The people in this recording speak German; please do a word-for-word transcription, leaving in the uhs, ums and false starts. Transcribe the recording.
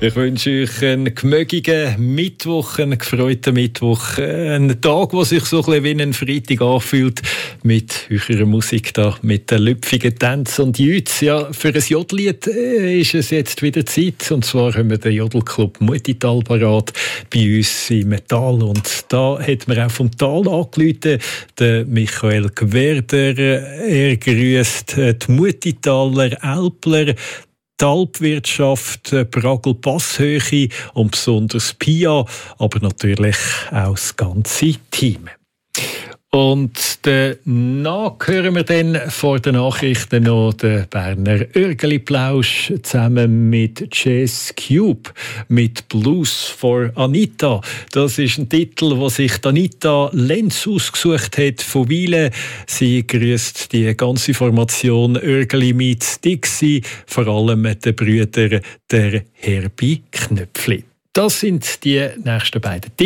Ich wünsche euch einen gemögigen Mittwoch, einen gefreuten Mittwoch, einen Tag, der sich so ein bisschen wie ein Freitag anfühlt, mit eurer Musik da, mit den lüpfigen Tänzen und Jüts. Ja, für ein Jodellied ist es jetzt wieder Zeit, und zwar haben wir den Jodelclub Mutital parat bei uns im Tal, und da hat man auch vom Tal angerufen, der Michael Gwerder. Er grüßt die Mutitaler Älpler, die Alpwirtschaft, Bragel-Passhöhe und besonders Pia, aber natürlich auch das ganze Team. Und danach hören wir dann vor den Nachrichten noch den Berner Örgeli-Plausch zusammen mit Jazz Cube, mit Blues for Anita. Das ist ein Titel, den sich Anita Lenz ausgesucht hat von Wiele. Sie grüßt die ganze Formation Örgeli mit Dixie, vor allem mit den Brüdern der Herbie Knöpfli. Das sind die nächsten beiden Tipps.